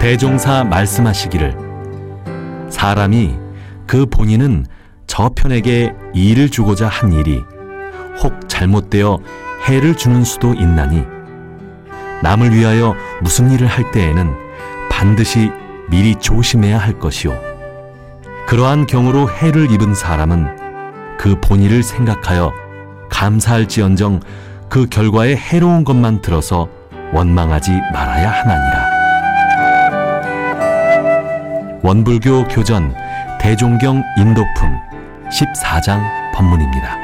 대종사 말씀하시기를 사람이 그 본인은 저편에게 이를 주고자 한 일이 혹 잘못되어 해를 주는 수도 있나니 남을 위하여 무슨 일을 할 때에는 반드시 미리 조심해야 할 것이요 그러한 경우로 해를 입은 사람은 그 본의를 생각하여 감사할지언정 그 결과에 해로운 것만 들어서 원망하지 말아야 하나니라. 원불교 교전 대종경 인도품 14장 법문입니다.